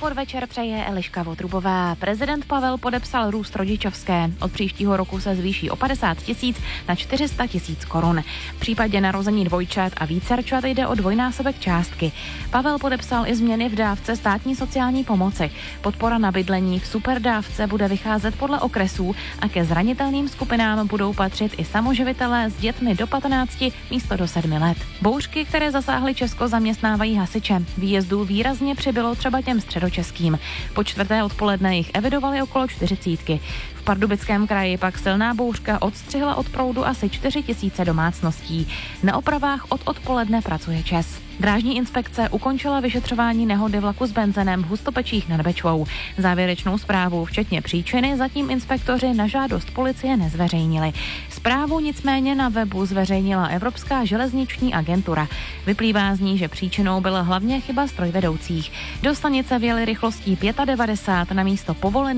podvečer přeje Eliška Votrubová. Prezident Pavel podepsal růst rodičovské. Od příštího roku se zvýší o 50 000 na 400 000 korun. V případě narození dvojčat a vícerčat jde o dvojnásobek částky. Pavel podepsal i změny v dávce státní sociální pomoci. Podpora na bydlení v superdávce bude vycházet podle okresů a ke zranitelným skupinám budou patřit i samoživitelé s dětmi do 15 místo do 7 let. Bouřky, které zasáhly Česko, zaměstnávají hasiče. Výjezdů výrazně přibylo třeba těm středočeským. Po čtvrté odpoledne jich evidovali okolo 40. V Pardubickém kraji pak silná bouřka odstřihla od proudu asi 4 000 domácností. Na opravách od odpoledne pracuje ČES. Drážní inspekce ukončila vyšetřování nehody vlaku s benzenem v Hustopečích nad Bečvou. Závěrečnou zprávu, včetně příčiny, zatím inspektoři na žádost policie nezveřejnili. Zprávu nicméně na webu zveřejnila Evropská železniční agentura. Vyplývá z ní, že příčinou byla hlavně chyba strojvedoucích. Do stanice vjeli rychlostí 95 na místo povolených